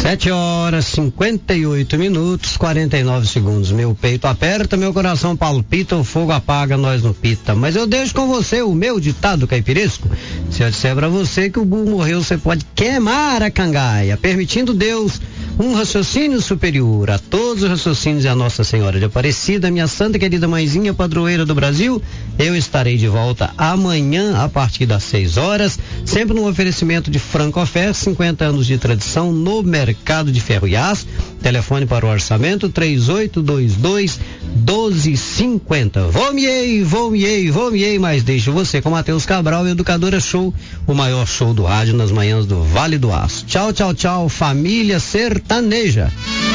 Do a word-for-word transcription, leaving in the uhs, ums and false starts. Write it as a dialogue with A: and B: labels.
A: Sete horas, cinquenta e oito minutos, quarenta e nove segundos. Meu peito aperta, meu coração palpita, o fogo apaga, nós no pita. Mas eu deixo com você o meu ditado caipiresco. Se eu disser pra você que o burro morreu, você pode queimar a cangaia, permitindo Deus um raciocínio superior a todos os raciocínios e a Nossa Senhora de Aparecida, minha santa querida mãezinha padroeira do Brasil. Eu estarei de volta amanhã a partir das seis horas, sempre no oferecimento de Franco Offer, cinquenta anos de tradição no mercado de ferro e aço. Telefone para o orçamento três oito dois dois, um dois cinco zero. Vomiei, vomiei, vomiei, mas deixo você com Matheus Cabral e Educadora Show, o maior show do rádio nas manhãs do Vale do Aço. Tchau, tchau, tchau, família sertaneja.